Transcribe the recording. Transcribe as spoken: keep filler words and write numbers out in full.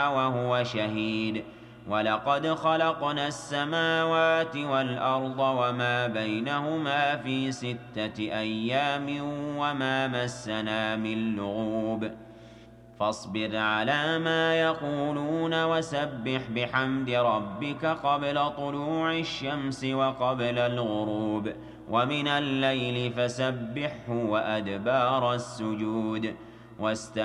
وهو شهيد ولقد خلقنا السماوات والأرض وما بينهما في ستة أيام وما مسنا من لغوب فاصبر على ما يقولون وسبح بحمد ربك قبل طلوع الشمس وقبل الغروب ومن الليل فسبحه وأدبار السجود